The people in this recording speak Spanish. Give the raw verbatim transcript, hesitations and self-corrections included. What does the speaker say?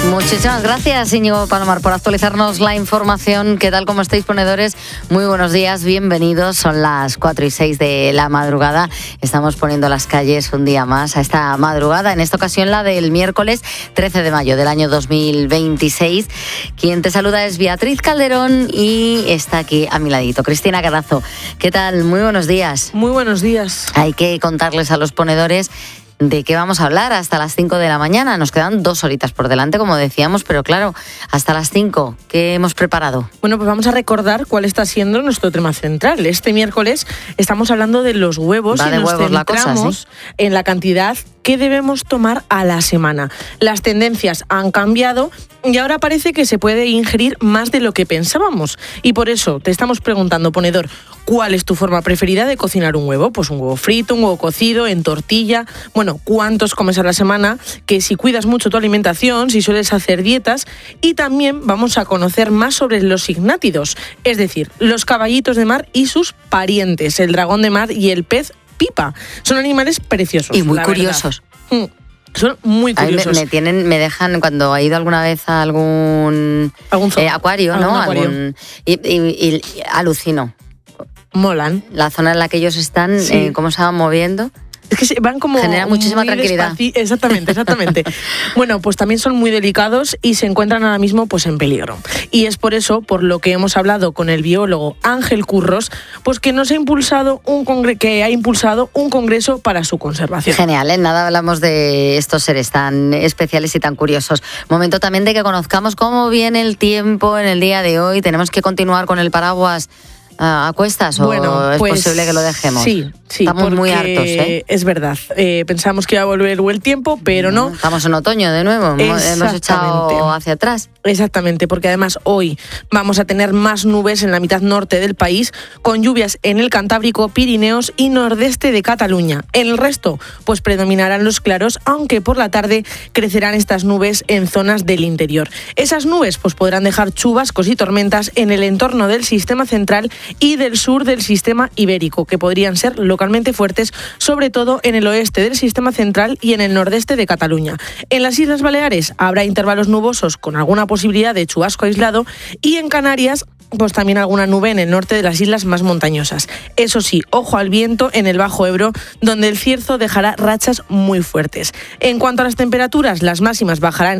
Muchísimas gracias, Íñigo Palomar, por actualizarnos la información. ¿Qué tal, cómo estáis, ponedores? Muy buenos días, bienvenidos. Son las cuatro y seis de la madrugada. Estamos poniendo las calles un día más a esta madrugada, en esta ocasión la del miércoles trece de mayo del año dos mil veintiséis. Quien te saluda es Beatriz Calderón y está aquí a mi ladito Cristina Carazo. ¿Qué tal? Muy buenos días. Muy buenos días. Hay que contarles a los ponedores de qué vamos a hablar hasta las cinco de la mañana. Nos quedan dos horitas por delante, como decíamos, pero claro, hasta las cinco, ¿qué hemos preparado? Bueno, pues vamos a recordar cuál está siendo nuestro tema central. Este miércoles estamos hablando de los huevos. Va y de nos huevos la centramos cosa, ¿sí? en la cantidad que debemos tomar a la semana. Las tendencias han cambiado y ahora parece que se puede ingerir más de lo que pensábamos. Y por eso te estamos preguntando, ponedor, ¿cuál es tu forma preferida de cocinar un huevo? Pues un huevo frito, un huevo cocido, en tortilla. Bueno, ¿cuántos comes a la semana? Que si cuidas mucho tu alimentación, si sueles hacer dietas. Y también vamos a conocer más sobre los ignátidos, es decir, los caballitos de mar y sus parientes, el dragón de mar y el pez pipa. Son animales preciosos y muy curiosos. Mm, son muy curiosos. A mí me, me tienen, me dejan, cuando he ido alguna vez a algún, ¿Algún eh, acuario, ¿Algún ¿no? acuario? Algún, y, y, y, y alucino. Molan. La zona en la que ellos están, Sí. eh, cómo se van moviendo. Es que se van como... Genera muchísima muy tranquilidad. despaci- Exactamente, exactamente. Bueno, pues también son muy delicados y se encuentran ahora mismo pues en peligro. Y es por eso, por lo que hemos hablado con el biólogo Ángel Curros, pues que nos ha impulsado un congre- que ha impulsado un congreso para su conservación. Genial, en nada hablamos de estos seres tan especiales y tan curiosos. Momento también de que conozcamos cómo viene el tiempo en el día de hoy. ¿Tenemos que continuar con el paraguas a, a cuestas o Bueno, es pues, posible que lo dejemos? Sí, sí. Estamos muy porque hartos, ¿eh? Es verdad. Eh, pensamos que iba a volver el buen tiempo, pero no. Estamos en otoño de nuevo, hemos hemos echado Exactamente. hacia atrás. Exactamente, porque además hoy vamos a tener más nubes en la mitad norte del país, con lluvias en el Cantábrico, Pirineos y nordeste de Cataluña. En el resto, pues predominarán los claros, aunque por la tarde crecerán estas nubes en zonas del interior. Esas nubes pues podrán dejar chubascos y tormentas en el entorno del sistema central y del sur del sistema ibérico, que podrían ser localmente fuertes, sobre todo en el oeste del sistema central y en el nordeste de Cataluña. En las Islas Baleares habrá intervalos nubosos con alguna posibilidad de chubasco aislado y en Canarias pues también alguna nube en el norte de las islas más montañosas. Eso sí, ojo al viento en el Bajo Ebro, donde el cierzo dejará rachas muy fuertes. En cuanto a las temperaturas, las máximas bajarán